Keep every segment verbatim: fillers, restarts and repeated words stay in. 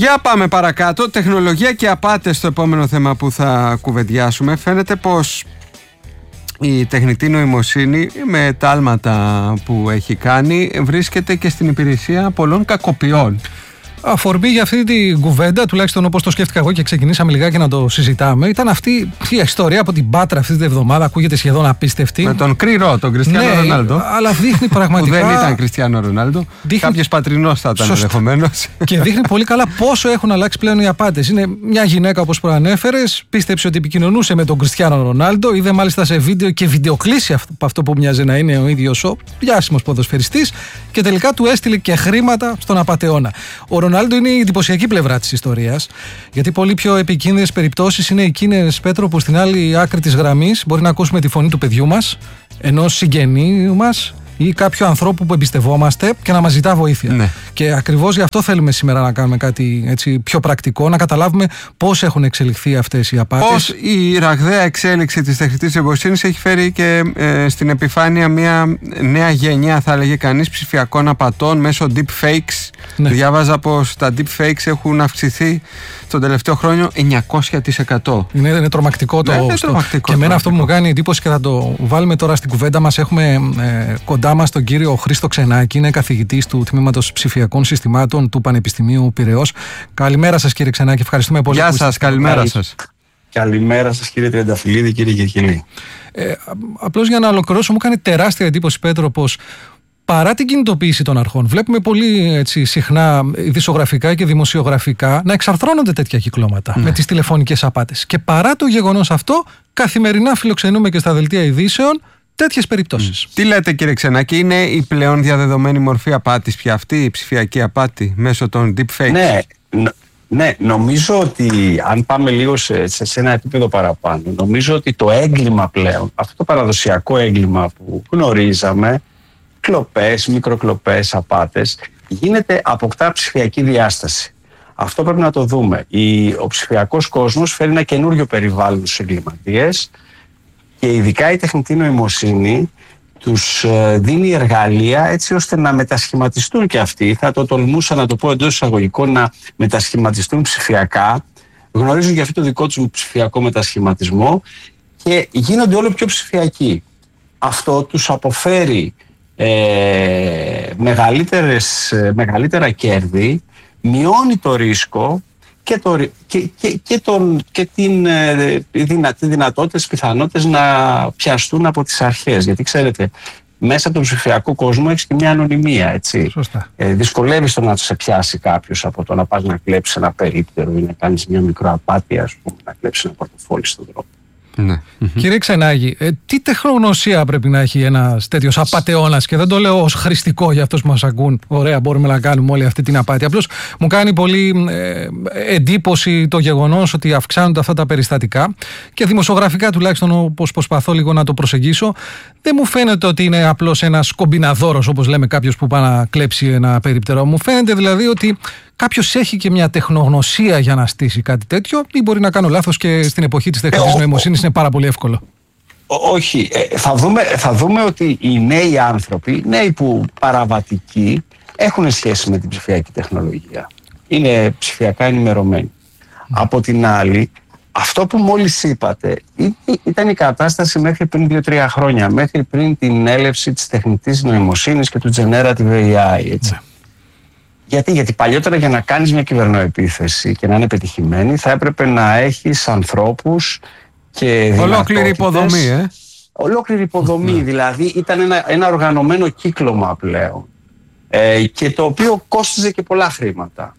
Για πάμε παρακάτω. Τεχνολογία και απάτες στο επόμενο θέμα που θα κουβεντιάσουμε. Φαίνεται πως η τεχνητή νοημοσύνη με τα άλματα που έχει κάνει βρίσκεται και στην υπηρεσία πολλών κακοποιών. Αφορμή για αυτή την κουβέντα, τουλάχιστον όπως το σκέφτηκα εγώ και ξεκινήσαμε λιγάκι να το συζητάμε, ήταν αυτή η ιστορία από την Πάτρα αυτή την εβδομάδα. Ακούγεται σχεδόν απίστευτη. Με τον Κρυρό, τον Κριστιάνο ναι, Ρονάλντο. Αλλά δείχνει πραγματικά. Που δεν ήταν Κριστιάνο Ρονάλντο. Δείχνει... Κάποιος πατρινός θα ήταν ενδεχομένως. Και δείχνει πολύ καλά πόσο έχουν αλλάξει πλέον οι απάτες. Είναι μια γυναίκα, όπως προανέφερες, πίστεψε ότι επικοινωνούσε με τον Κριστιάνο Ρονάλντο. Είδε μάλιστα σε βίντεο και βιντεοκλήση από αυτό που μοιάζει να είναι ο ίδιος ο διάσημος ποδοσφαιριστής. Και τελικά του έστειλε και χρήματα στον απατεώνα. Ο Ρονάλντο είναι η εντυπωσιακή πλευρά της ιστορίας, γιατί πολύ πιο επικίνδυνες περιπτώσεις είναι εκείνες, Πέτρο, που στην άλλη άκρη της γραμμής μπορεί να ακούσουμε τη φωνή του παιδιού μας, ενός συγγενή μας ή κάποιου ανθρώπου που εμπιστευόμαστε και να μας ζητά βοήθεια. Ναι. Και ακριβώς γι' αυτό θέλουμε σήμερα να κάνουμε κάτι έτσι πιο πρακτικό, να καταλάβουμε πώς έχουν εξελιχθεί αυτές οι απάτες. Πώς η ραγδαία εξέλιξη της τεχνητής νοημοσύνης έχει φέρει και ε, στην επιφάνεια μια νέα γενιά, θα έλεγε κανείς, ψηφιακών απατών μέσω deepfakes. Ναι. Διάβαζα πως τα deepfakes έχουν αυξηθεί τον τελευταίο χρόνο εννιακόσια τοις εκατό. Είναι, είναι τρομακτικό το. Ναι, είναι τρομακτικό, και εμένα αυτό που μου κάνει εντύπωση και θα το βάλουμε τώρα στην κουβέντα μας. Έχουμε ε, κοντά μας τον κύριο Χρήστο Ξενάκη, είναι καθηγητής του Τμήματος Ψηφιακών Συστημάτων του Πανεπιστημίου Πειραιώς. Καλημέρα σας, κύριε Ξενάκη, ευχαριστούμε πολύ. Γεια σας, καλημέρα σας. Καλημέρα σας, κύριε Τριανταφυλλίδη, κύριε Κερκυλή. Ε, απλώς για να ολοκληρώσω, μου κάνει τεράστια εντύπωση, Πέτρο, πως παρά την κινητοποίηση των αρχών, βλέπουμε πολύ έτσι, συχνά ειδησιογραφικά και δημοσιογραφικά να εξαρθρώνονται τέτοια κυκλώματα ναι. με τις τηλεφωνικές απάτες. Και παρά το γεγονός αυτό, καθημερινά φιλοξενούμε και στα δελτία ειδήσεων τέτοιες περιπτώσεις. Mm. Τι λέτε, κύριε Ξενάκη, είναι η πλέον διαδεδομένη μορφή απάτης πια αυτή, η ψηφιακή απάτη μέσω των deepfakes? Ναι, νο, ναι, νομίζω ότι αν πάμε λίγο σε, σε, σε ένα επίπεδο παραπάνω, νομίζω ότι το έγκλημα πλέον, αυτό το παραδοσιακό έγκλημα που γνωρίζαμε, κλοπές, μικροκλοπές, απάτες, γίνεται, αποκτά ψηφιακή διάσταση. Αυτό πρέπει να το δούμε. Η, ο ψηφιακός κόσμος φέρει ένα καινούριο περιβάλλον στους εγκληματίες και ειδικά η τεχνητή νοημοσύνη τους ε, δίνει εργαλεία έτσι ώστε να μετασχηματιστούν και αυτοί. Θα το τολμούσα να το πω εντός εισαγωγικών, να μετασχηματιστούν ψηφιακά. Γνωρίζουν και αυτό το δικό τους ψηφιακό μετασχηματισμό και γίνονται όλο πιο ψηφιακοί. Αυτό τους αποφέρει Ε, μεγαλύτερες, μεγαλύτερα κέρδη, μειώνει το ρίσκο και, το, και, και, και, τον, και την ε, δυνα, τη δυνατότητα, τις πιθανότητες να πιαστούν από τις αρχές. Γιατί ξέρετε, μέσα από τον ψηφιακό κόσμο έχεις και μια ανωνυμία, έτσι. Ε, δυσκολεύεις το να σε πιάσει κάποιος από το να πας να κλέψεις ένα περίπτερο ή να κάνεις μια μικροαπάτη, ας πούμε, να κλέψεις ένα πορτοφόλι στον δρόμο. Ναι. Κύριε Ξενάκη, ε, τι τεχνογνωσία πρέπει να έχει ένας τέτοιος απατεώνας, και δεν το λέω ως χρηστικό για αυτούς που μας ακούν. Ωραία, μπορούμε να κάνουμε όλη αυτή την απάτη. Απλώς μου κάνει πολύ ε, εντύπωση το γεγονός ότι αυξάνονται αυτά τα περιστατικά και δημοσιογραφικά, τουλάχιστον όπως προσπαθώ λίγο να το προσεγγίσω, δεν μου φαίνεται ότι είναι απλώς ένας κομπιναδόρος, όπως λέμε, κάποιος που πάει να κλέψει ένα περίπτερο. Μου φαίνεται δηλαδή ότι κάποιος έχει και μια τεχνογνωσία για να στήσει κάτι τέτοιο, ή μπορεί να κάνω λάθος και στην εποχή της τεχνητής νοημοσύνης είναι πάρα πολύ εύκολο? Όχι. Ε, θα, δούμε, θα δούμε ότι οι νέοι άνθρωποι, νέοι που παραβατικοί, έχουν σχέση με την ψηφιακή τεχνολογία. Είναι ψηφιακά ενημερωμένοι. Mm. Από την άλλη, αυτό που μόλις είπατε ήταν η κατάσταση μέχρι πριν δύο τρία χρόνια, μέχρι πριν την έλευση της τεχνητής νοημοσύνης και του generative έι άι, έτσι. Mm. Γιατί, γιατί παλιότερα για να κάνεις μια κυβερνοεπίθεση και να είναι πετυχημένη θα έπρεπε να έχεις ανθρώπους και δυνατότητες. Ολόκληρη υποδομή, ε. Ολόκληρη υποδομή, mm. δηλαδή ήταν ένα, ένα οργανωμένο κύκλωμα πλέον ε, και το οποίο κόστιζε και πολλά χρήματα.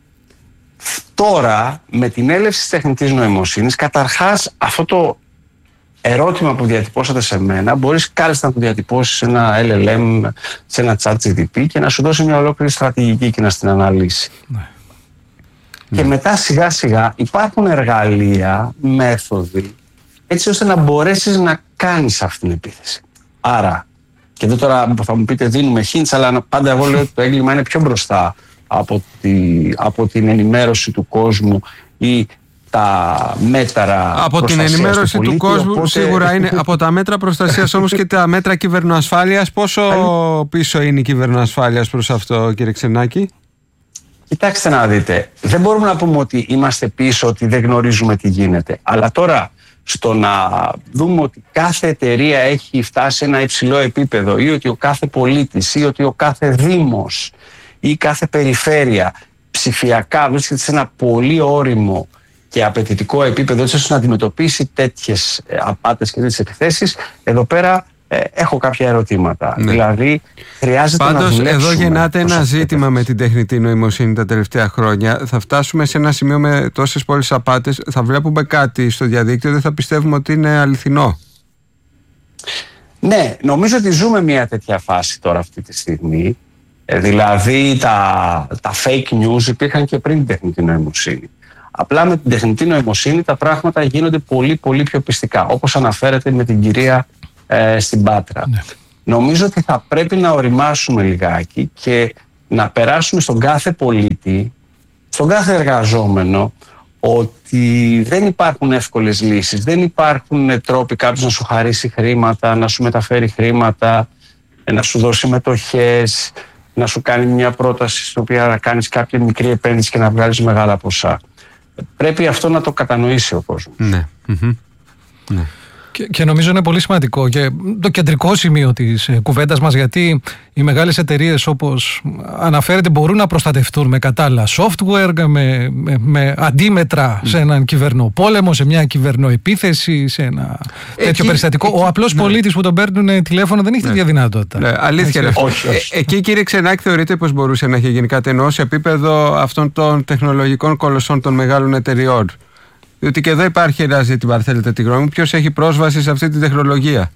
Τώρα, με την έλευση της τεχνητής νοημοσύνης, καταρχάς αυτό το ερώτημα που διατυπώσατε σε μένα, μπορείς κάλλιστα να το διατυπώσεις σε ένα ελ ελ εμ, σε ένα chat τζι πι τι και να σου δώσει μια ολόκληρη στρατηγική και να στην αναλύσει. Ναι. Και ναι. μετά σιγά σιγά υπάρχουν εργαλεία, μέθοδοι, έτσι ώστε να μπορέσεις να κάνεις αυτή την επίθεση. Άρα, και εδώ τώρα θα μου πείτε δίνουμε hints, αλλά πάντα εγώ λέω ότι το έγκλημα είναι πιο μπροστά από, τη, από την ενημέρωση του κόσμου ή τα μέτρα από την ενημέρωση του, του κόσμου, οπότε... σίγουρα είναι από τα μέτρα προστασίας όμως και τα μέτρα κυβερνοασφάλειας. Πόσο πίσω είναι η κυβερνοασφάλεια προς αυτό, κύριε Ξενάκη? Κοιτάξτε να δείτε, δεν μπορούμε να πούμε ότι είμαστε πίσω, ότι δεν γνωρίζουμε τι γίνεται. Αλλά τώρα στο να δούμε ότι κάθε εταιρεία έχει φτάσει σε ένα υψηλό επίπεδο ή ότι ο κάθε πολίτης ή ότι ο κάθε δήμος ή κάθε περιφέρεια ψηφιακά βρίσκεται σε ένα πολύ όριμο και απαιτητικό επίπεδο έτσι ώστε να αντιμετωπίσει τέτοιες απάτες και τέτοιες επιθέσεις, εδώ πέρα ε, έχω κάποια ερωτήματα. Ναι. Δηλαδή, χρειάζεται Πάντως, να δουλέψουμε. Πάντως, εδώ γεννάται ένα ζήτημα με την τεχνητή νοημοσύνη τα τελευταία χρόνια. Θα φτάσουμε σε ένα σημείο με τόσες πολλές απάτες, θα βλέπουμε κάτι στο διαδίκτυο, δεν θα πιστεύουμε ότι είναι αληθινό. Ναι, νομίζω ότι ζούμε μια τέτοια φάση τώρα αυτή τη στιγμή. Ε, δηλαδή, τα, τα fake news υπήρχαν και πριν την τεχνητή νοημοσύνη. Απλά με την τεχνητή νοημοσύνη τα πράγματα γίνονται πολύ πολύ πιο πιστικά, όπως αναφέρεται με την κυρία ε, στην Πάτρα. Ναι. Νομίζω ότι θα πρέπει να οριμάσουμε λιγάκι και να περάσουμε στον κάθε πολίτη, στον κάθε εργαζόμενο, ότι δεν υπάρχουν εύκολες λύσεις, δεν υπάρχουν τρόποι κάποιος να σου χαρίσει χρήματα, να σου μεταφέρει χρήματα, να σου δώσει μετοχές, να σου κάνει μια πρόταση στην οποία να κάνεις κάποια μικρή επένδυση και να βγάλεις μεγάλα ποσά. Πρέπει αυτό να το κατανοήσει ο κόσμος. Ναι. Mm-hmm. Ναι. Και, και νομίζω είναι πολύ σημαντικό και το κεντρικό σημείο της ε, κουβέντας μας, γιατί οι μεγάλες εταιρείες, όπως αναφέρεται, μπορούν να προστατευτούν με κατάλληλα software, με, με, με αντίμετρα mm. σε έναν κυβερνοπόλεμο, σε μια κυβερνοεπίθεση, σε ένα τέτοιο εκεί, περιστατικό. Εκεί, ο απλός ναι. πολίτης που τον παίρνουν τηλέφωνο δεν έχει ναι. τέτοια δυνατότητα. Ναι, αλήθεια. Έτσι, όχι, όχι. Ε, εκεί, κύριε Ξενάκη, θεωρείτε πως μπορούσε να έχει γίνει κάτι εννοώ σε επίπεδο αυτών των τεχνολογικών κολοσσών των μεγάλων εταιριών? Διότι και εδώ υπάρχει ένα ζήτημα, αν θέλετε τη γνώμη μου, ποιος έχει πρόσβαση σε αυτή τη τεχνολογία.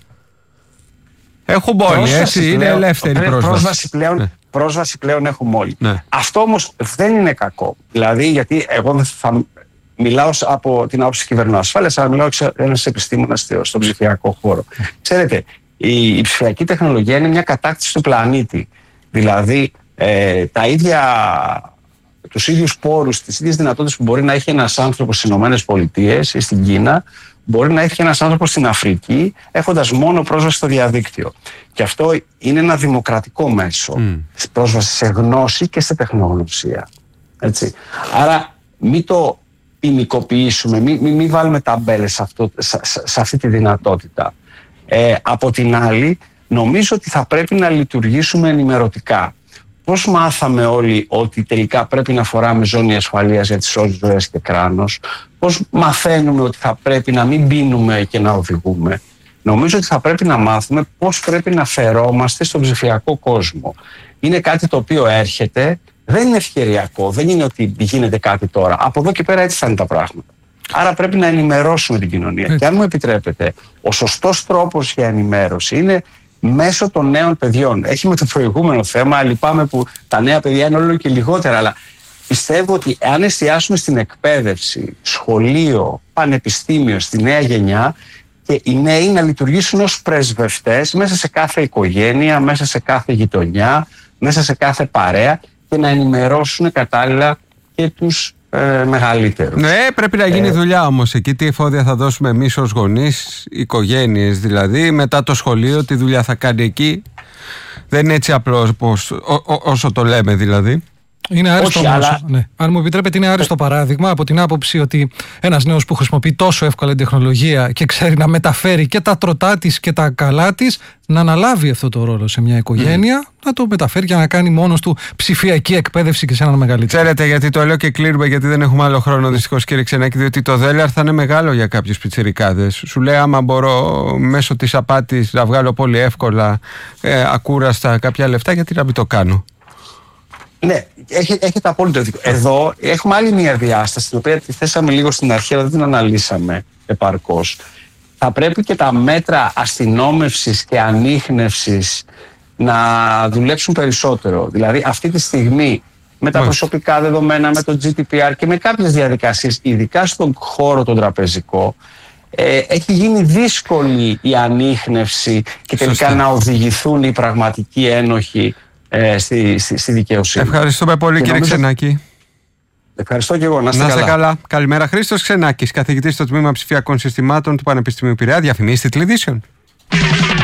Έχουμε όλοι, έτσι, πλέον, είναι ελεύθερη πρόσβαση. Πρόσβαση πλέον, ναι. πρόσβαση πλέον έχουμε όλοι. Ναι. Αυτό όμως δεν είναι κακό. Δηλαδή, γιατί εγώ θα μιλάω από την άποψη κυβερνοασφάλειας, αλλά μιλάω ένας επιστήμονας στον ψηφιακό χώρο. Ξέρετε, η, η ψηφιακή τεχνολογία είναι μια κατάκτηση του πλανήτη. Δηλαδή, ε, τα ίδια... τους ίδιους πόρους, τις ίδιες δυνατότητες που μπορεί να έχει ένας άνθρωπος στις Ηνωμένες Πολιτείες ή στην Κίνα, μπορεί να έχει και ένας άνθρωπος στην Αφρική, έχοντας μόνο πρόσβαση στο διαδίκτυο. Και αυτό είναι ένα δημοκρατικό μέσο, mm. πρόσβαση σε γνώση και σε τεχνογνωσία. Έτσι. Άρα μην το ποινικοποιήσουμε, μην, μην, μην βάλουμε ταμπέλες σε, αυτό, σε, σε αυτή τη δυνατότητα. Ε, από την άλλη, νομίζω ότι θα πρέπει να λειτουργήσουμε ενημερωτικά. Πώς μάθαμε όλοι ότι τελικά πρέπει να φοράμε ζώνη ασφαλείας για τις σώζεις ζωές και κράνος? Πώς μαθαίνουμε ότι θα πρέπει να μην πίνουμε και να οδηγούμε? Νομίζω ότι θα πρέπει να μάθουμε πώς πρέπει να φερόμαστε στον ψηφιακό κόσμο. Είναι κάτι το οποίο έρχεται, δεν είναι ευκαιριακό, δεν είναι ότι γίνεται κάτι τώρα. Από εδώ και πέρα έτσι θα είναι τα πράγματα. Άρα πρέπει να ενημερώσουμε την κοινωνία. Έτσι. Και αν μου επιτρέπετε, ο σωστός τρόπος για ενημέρωση είναι μέσω των νέων παιδιών. Έχει με το προηγούμενο θέμα, λυπάμαι που τα νέα παιδιά είναι όλο και λιγότερα, αλλά πιστεύω ότι αν εστιάσουμε στην εκπαίδευση, σχολείο, πανεπιστήμιο, στη νέα γενιά, και οι νέοι να λειτουργήσουν ως πρεσβευτές μέσα σε κάθε οικογένεια, μέσα σε κάθε γειτονιά, μέσα σε κάθε παρέα, και να ενημερώσουν κατάλληλα και τους ε, μεγαλύτερους. Ναι, πρέπει να γίνει ε, δουλειά όμως εκεί. Τι εφόδια θα δώσουμε εμείς ως γονείς, οικογένειες δηλαδή, μετά το σχολείο, τι δουλειά θα κάνει εκεί? Δεν είναι έτσι απλό πως, ό, ό, όσο το λέμε δηλαδή. Είναι άριστο. Όχι, όμως, αλλά... ναι. Αν μου επιτρέπετε, είναι άριστο παράδειγμα από την άποψη ότι ένας νέος που χρησιμοποιεί τόσο εύκολα την τεχνολογία και ξέρει να μεταφέρει και τα τροτά της και τα καλά της, να αναλάβει αυτό το ρόλο σε μια οικογένεια, mm. να το μεταφέρει και να κάνει μόνος του ψηφιακή εκπαίδευση και σε έναν μεγαλύτερο. Ξέρετε, γιατί το λέω και κλείνουμε, γιατί δεν έχουμε άλλο χρόνο δυστυχώς, κύριε Ξενάκη, διότι το δέλεαρ θα είναι μεγάλο για κάποιους πιτσιρικάδες. Σου λέει, άμα μπορώ μέσω της απάτης να βγάλω πολύ εύκολα, ε, ακούραστα κάποια λεφτά, γιατί να μην το κάνω? Ναι, έχετε, έχετε απόλυτο δίκιο. Εδώ έχουμε άλλη μια διάσταση, την οποία τη θέσαμε λίγο στην αρχή, αλλά δεν την αναλύσαμε επαρκώς. Θα πρέπει και τα μέτρα αστυνόμευσης και ανίχνευσης να δουλέψουν περισσότερο. Δηλαδή, αυτή τη στιγμή, με τα προσωπικά δεδομένα, με το τζι ντι πι αρ και με κάποιες διαδικασίες, ειδικά στον χώρο τον τραπεζικό, ε, έχει γίνει δύσκολη η ανίχνευση και τελικά Σωστή. να οδηγηθούν οι πραγματικοί ένοχοι Στη, στη, στη δικαιοσύνη. Ευχαριστούμε πολύ, και κύριε νομίζω... Ξενάκη. Ευχαριστώ και εγώ. Να είστε, να είστε καλά. καλά. Καλημέρα. Χρήστος Ξενάκης, καθηγητής στο Τμήμα Ψηφιακών Συστημάτων του Πανεπιστημίου Πειραιά. Διαφημίστε τηλεδίσεων.